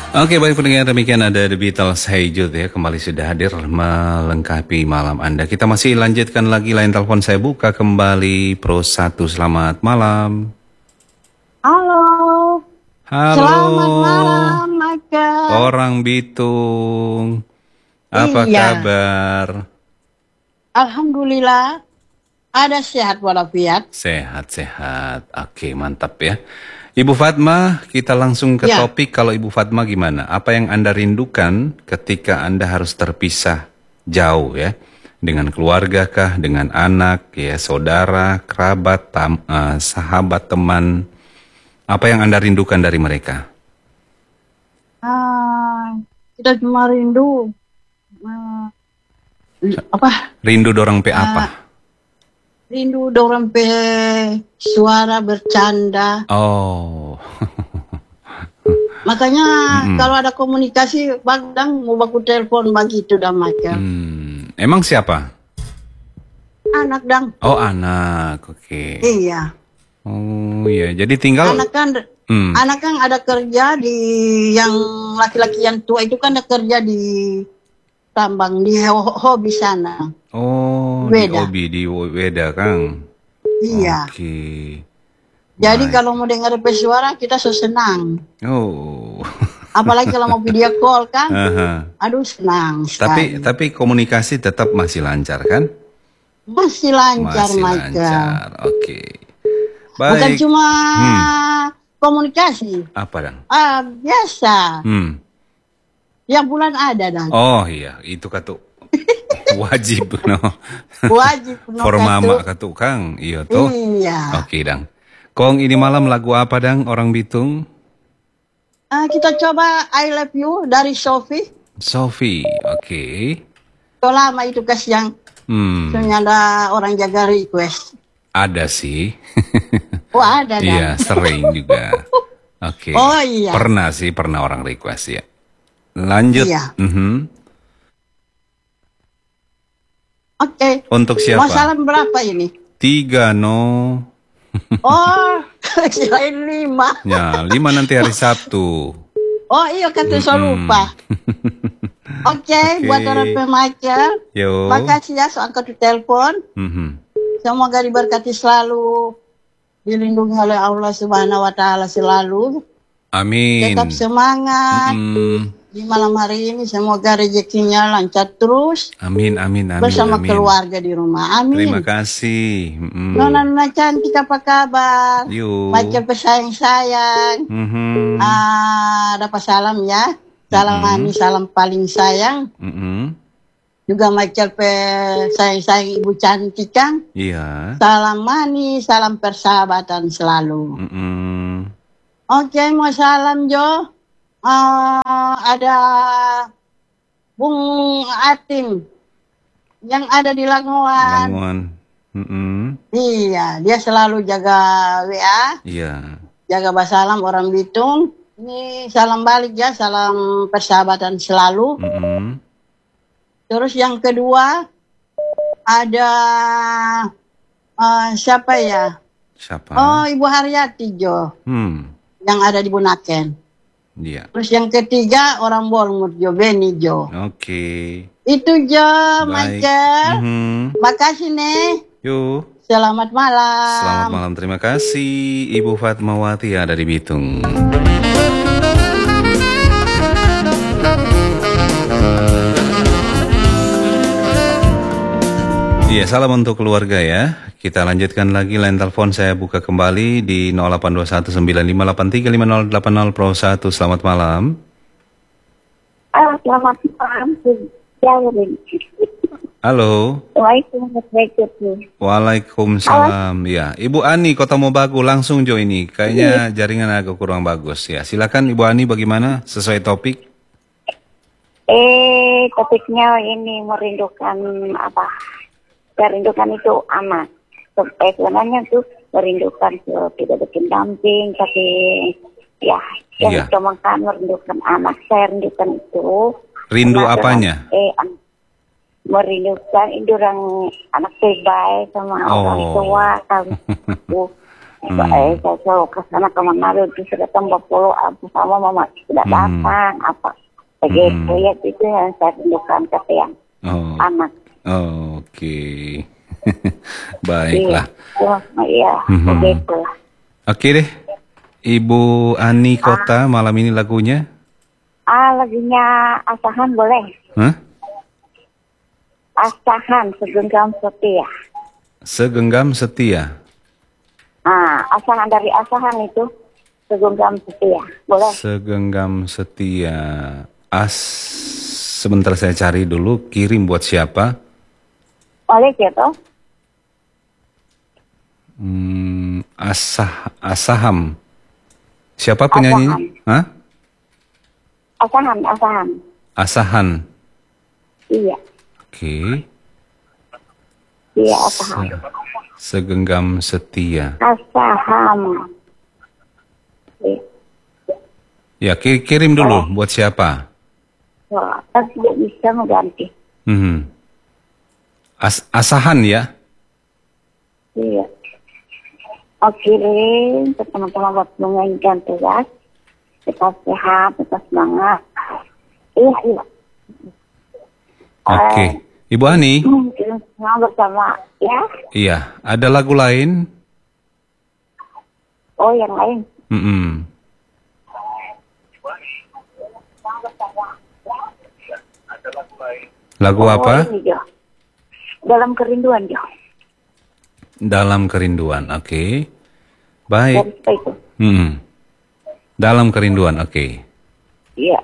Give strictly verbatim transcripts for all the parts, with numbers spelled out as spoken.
Oke, baik pendengar, demikian ada The Beatles Hey Jude ya, kembali sudah hadir melengkapi malam Anda. Kita masih lanjutkan lagi, line telepon saya buka kembali. Pro satu, selamat malam. Halo. Halo. Selamat malam, Michael. Orang Bitung. Apa iya. kabar? Alhamdulillah. Ada sehat walafiat. Sehat-sehat. Oke, mantap ya. Ibu Fatma, kita langsung ke ya. topik. Kalau Ibu Fatma gimana? Apa yang Anda rindukan ketika Anda harus terpisah jauh ya? Dengan keluarga kah, dengan anak, ya, saudara, kerabat, tam, uh, sahabat, teman. Apa yang Anda rindukan dari mereka? Ah, kita cuma rindu. Uh, apa? Rindu dorong pe apa? Uh, rindu dorong pe suara bercanda. Oh. Makanya mm-hmm. kalau ada komunikasi, bagdang mau baku telepon begitu dah macam. Hmm. Emang siapa? Anak dang. Oh anak, oke. Okay. Iya. Oh iya, jadi tinggal. Anak kan, hmm. anak kan ada kerja di yang laki-laki yang tua itu kan ada kerja di tambang di hobi sana. Oh, Weda. di hobi di Weda, Kang. Iya. Oke. Okay. Jadi baik. Kalau mau dengar pesuara kita so senang. Oh. Apalagi kalau mau video call kan. Aha. Aduh senang sekali. Tapi tapi komunikasi tetap masih lancar kan? Masih lancar, Masih Michael. lancar. Oke. Okay. Baik. Bukan cuma hmm. komunikasi. Apa dong? Ah, biasa. Hmm. Yang bulan ada dan. Oh iya, itu katu. Wajib no. Wajib no. For mama katu Kang, iya tuh. Iya. Oke, Dang. Kong ini malam lagu apa Dang? Orang Bitung? Uh, kita coba I Love You dari Sophie. Sophie, oke. Okay. So lama itu kas yang hmm. ada orang jaga request. Ada sih. Oh ada. Iya, sering juga. Oke. Okay. Oh iya. Pernah sih, pernah orang request ya. Lanjut. Iya. Mm-hmm. Oke. Okay. Untuk siapa? Masalah berapa ini? Tiga, no. Oh, kirain lima. Ya, lima nanti hari Sabtu. Oh iya, kata saya lupa. Oke, okay, okay. Buat orang pemakai. Yo. Makasih ya, so angkat telepon. Mm-hmm. Semoga diberkati selalu. Dilindungi oleh Allah Subhanahu Wa Taala selalu. Amin. Tetap semangat. Mm-hmm. Di malam hari ini semoga rezekinya lancar terus. Amin, amin, amin. Bersama amin. keluarga di rumah. Amin. Terima kasih. Mm-hmm. Nona-nona cantik apa kabar? Yuk. Macam pesayang-sayang. Mm-hmm. Ah, dapat salam ya. Salam mm-hmm. Mami, salam paling sayang. Mm-hmm. Juga macam pesayang-sayang ibu cantik kan? Iya. Salam manis, salam persahabatan selalu. Mm-hmm. Oke, okay, mau salam Jo. Uh, ada Bung Atim yang ada di Lamongan. Lamongan. Mm-hmm. Iya, dia selalu jaga W A. Iya. Jaga basalam orang Bitung. Ini salam balik ya, salam persahabatan selalu. Mm-hmm. Terus yang kedua ada uh, siapa ya? Siapa? Oh, Ibu Haryati Jo. Hmm. Yang ada di Bunaken. Iya. Terus yang ketiga orang Bolmut Jo, Beni Jo. Oke. Okay. Itu Jo, baik. Michael. Mm-hmm. Makasih nih. Yuk. Selamat malam. Selamat malam, terima kasih Ibu Fatmawati yang ada di Bitung. Iya, salam untuk keluarga ya. Kita lanjutkan lagi, line telepon saya buka kembali di nol delapan dua satu sembilan lima delapan tiga lima nol delapan nol Pro satu. Selamat malam. Halo, selamat malam. Halo. Waalaikumsalam. Waalaikumsalam. Ya, Ibu Ani Kota Mobagu langsung Jo ini. Kayaknya jaringan agak kurang bagus ya. Silakan Ibu Ani, bagaimana sesuai topik? Eh, topiknya ini merindukan apa? Merindukan itu anak. Eh, sebenarnya tuh merindukan tidak bikin damping, tapi ya yang iya. cuma kan merindukan anak. Saya rindukan itu. Rindu apanya? Eh, an merindukan itu orang anak baik sama oh. orang tua. Kalau Hmm. Eh, saya selalu ke sana ke Manado itu sudah tambah puluh aku sama mama tidak Hmm. datang apa begitu Hmm. ya itu yang saya rindukan ke yang Oh, anak. oke. Baiklah. Iya, iya, Mhm. begitu lah. Oke deh. Ibu Ani Kota malam ini lagunya? Ah, lagunya Asahan boleh? Hah? Asahan segenggam setia. Segenggam setia. Ah, Asahan dari Asahan itu segenggam setia. Boleh? Segenggam setia. As sebentar saya cari dulu. Kirim buat siapa? Boleh gitu? Hmm, Asah Asaham. Siapa penyanyinya? Hah? Asahan, Asahan. Asahan. Iya, Oke. iya Asahan. Se- Segenggam setia. Asahan. Iya. Ya, ki- kirim dulu buat siapa? Wah, tapi tidak bisa mengganti. Hmm. As Asahan ya? Iya. Oke, untuk teman-teman buat mengainkan tugas. Tetap sehat, tetap semangat. Iya, iya. Oke. Ibu Ani? Mungkin semua bersama, ya. Iya. Ada lagu lain? Oh, yang lain. Mm-mm. Lagu Oh, apa? ini, Jo. Dalam kerinduan, Jo. Dalam kerinduan. Oke. Dari Baik. siapa itu? Mm-mm. Dalam kerinduan. Oke. Iya.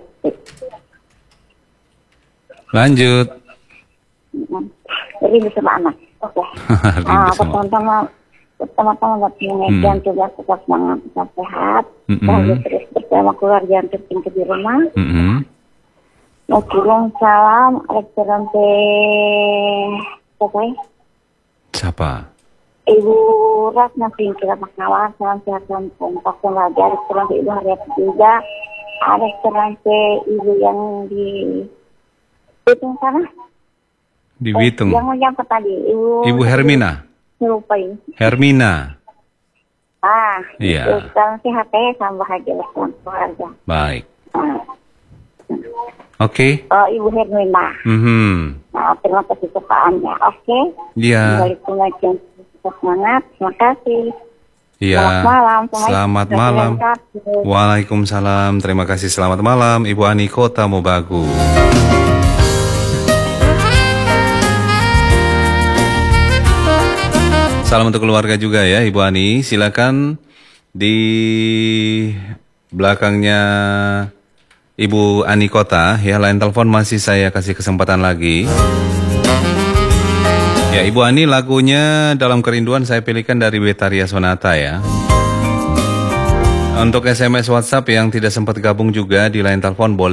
Lanjut. Mm. Rindu sama anak. Oke. Rindu Ah, sama- pertama-tama pertama-tama buat mengainkan tugas, tetap semangat, tetap sehat. Mm-mm. Bahagia terus bersama keluarga yang tercinta di rumah. Mm-mm. Mau kirim salam, referensi selesai. Siapa? Ibu Ratna Singkira Maknawan, salam sehat dan kompak dan bahagia. Referensi Ibu Haryati juga. Ada referensi Ibu yang di Bitung sana. Di Eh, Bitung. yang menyapa tadi. Ibu, Ibu Hermina. Lupain. Hermina. Ah, Iya. itu salam sehat ya, salam bahagia bersama keluarga. Baik. Ah. Oke. Oh, Ibu Hermina. Mhm. Nah, terima kasih kepaannya. Oke. Iya. Kembali pengajian tetap semangat. Terima kasih. Iya. Selamat malam. Selamat malam. Waalaikumsalam. Terima kasih. Selamat malam, Ibu Ani Kota Mobagu. Salam untuk keluarga juga ya, Ibu Ani. Silakan di belakangnya Ibu Ani Kota ya, line telepon masih saya kasih kesempatan lagi. Ya, Ibu Ani, lagunya Dalam Kerinduan saya pilihkan dari Betaria Sonata ya. Untuk S M S WhatsApp yang tidak sempat gabung juga di line telepon boleh